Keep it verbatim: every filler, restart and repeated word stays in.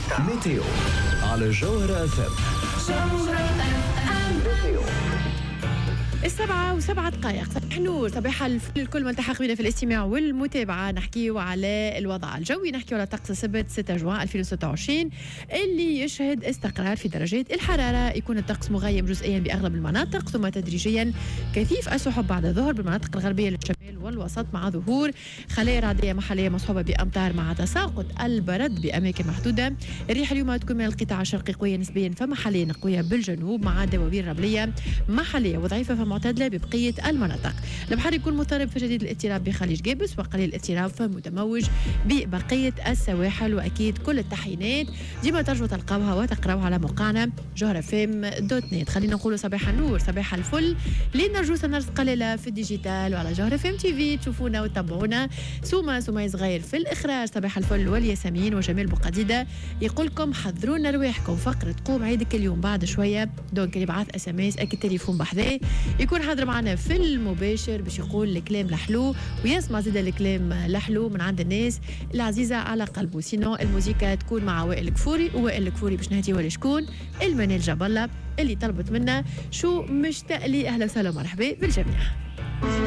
ميتيو على جوهرة اف ام. السبعة وسبعة دقائق. صباح نور، صباح الفل كل من تحق بنا في الاستماع والمتابعة. نحكيو على الوضع الجوي، نحكيو على طقس السبت ستة جوان ألفين وستة وعشرين اللي يشهد استقرار في درجات الحرارة. يكون الطقس مغيم جزئيا بأغلب المناطق، ثم تدريجيا كثيف السحب بعد الظهر بالمناطق الغربية للشمال والوسط، مع ظهور خلايا رعدية محلية مصحوبة بأمطار مع تساقط البرد بأماكن محدودة. الريح اليوم تكون من القطاع الشرقي قوية نسبيا فمحليا قوية بالجنوب، مع دواوين رملية محلية وضعيفة فمعتدلة ببقية المناطق. البحر يكون مضطرب فشديد الاضطراب بخليج جابس، وقليل الاضطراب فمتموج ببقية السواحل. وأكيد كل التحيينات ديما ترجوا تلقاوها وتقراوها على موقعنا جوهرة فيم دوت نت. خلينا نقولوا صباح النور صباح الفل، لنرجو سنرس قليلة في الديجيتال وعلى جوهرة فيم تي في تشوفونا وتتابعونا. سوما سوما صغير في الإخراج، صباح الفل والياسمين وجميل بوقديدة يقولكم حضرونا رواحكم، فقرة قوم عيدك اليوم بعد شوية. دونك اللي بعث اس ام اس اكيد تليفون بحذاه يكون حاضر معنا في المباشر باش يقول الكلام لحلو ويسمع زيد الكلام لحلو من عند الناس العزيزة على قلبه. سينو الموسيقى تكون مع وائل الكفوري، ووائل الكفوري باش نهدي ولا شكون المنال جاب الله اللي طلبت منا شو مشتاق لي. أهلا وسهلا ومرحبا بالجميع.